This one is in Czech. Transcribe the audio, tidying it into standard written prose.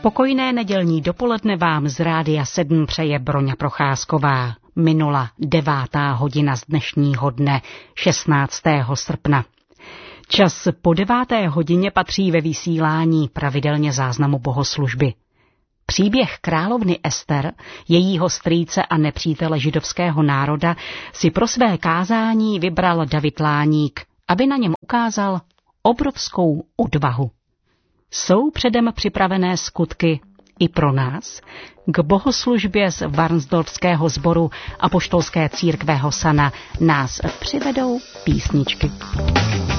Pokojné nedělní dopoledne vám z Rádia 7 přeje Broňa Procházková. Minula 9. hodina z dnešního dne 16. srpna. Čas po 9. hodině patří ve vysílání pravidelně záznamu bohoslužby. Příběh královny Ester, jejího strýce a nepřítele židovského národa si pro své kázání vybral David Láník, aby na něm ukázal obrovskou odvahu. Jsou předem připravené skutky i pro nás? K bohoslužbě z Varnsdorfského sboru Apoštolské církve Hosana nás přivedou písničky.